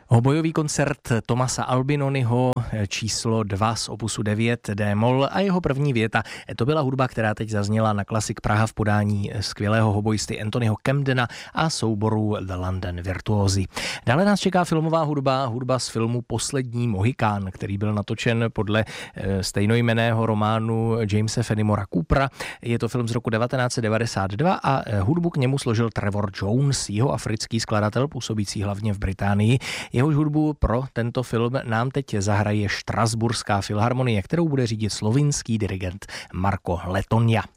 Hobojový koncert Thomase Albinoniho číslo 2 z opusu 9 D-moll a jeho první věta. To byla hudba, která teď zazněla na Klasik Praha v podání skvělého hobojisty Anthonyho Camdena a souboru The London Virtuosi. Dále nás čeká filmová hudba z filmu Poslední Mohikán, který byl natočen podle stejnojmenného románu Jamese Fenimora Coopera. Je to film z roku 1992 a hudbu k němu složil Trevor Jones, jihoafrický skladatel působící hlavně v Británii. Jehož hudbu pro tento film nám teď zahraje Štrasburská filharmonie, kterou bude řídit slovinský dirigent Marko Letonja.